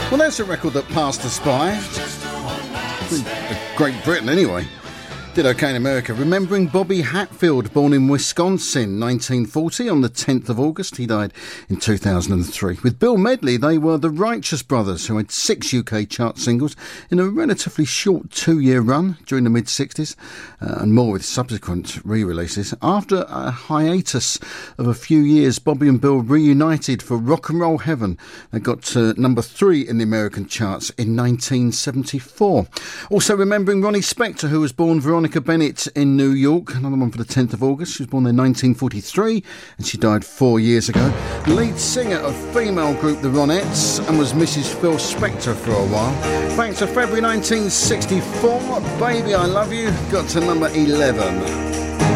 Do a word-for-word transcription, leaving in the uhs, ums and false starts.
Well, that's a record that passed us by. Great Britain, anyway. Did okay in America. Remembering Bobby Hatfield, born in Wisconsin, nineteen forty, on the tenth of August. He died in two thousand three. With Bill Medley, they were the Righteous Brothers, who had six U K chart singles in a relatively short two-year run during the mid-sixties, uh, and more with subsequent re-releases. After a hiatus of a few years, Bobby and Bill reunited for Rock and Roll Heaven. They got to number three in the American charts in nineteen seventy-four. Also remembering Ronnie Spector, who was born Veronica Bennett in New York, another one for the tenth of August. She was born in nineteen forty-three and she died four years ago. Lead singer of female group The Ronettes, and was Missus Phil Spector for a while. Back to February nineteen sixty-four, Baby I Love You got to number eleven.